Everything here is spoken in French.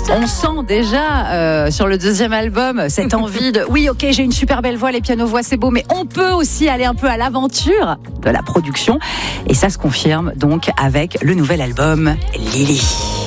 On sent déjà sur le deuxième album cette envie de oui, ok, j'ai une super belle voix, les pianos-voix c'est beau, mais on peut aussi aller un peu à l'aventure de la production. Et ça se confirme donc avec le nouvel album Lily.